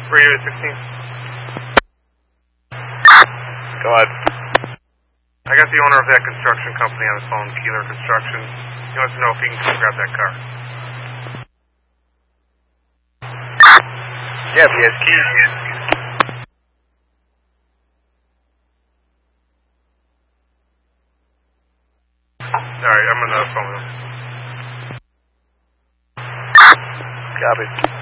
Radio 16. Go ahead. I got the owner of that construction company on the phone, Keeler Construction. He wants to know if he can come grab that car. Yeah, if he has keys. Alright, I'm on the phone with him. Copy.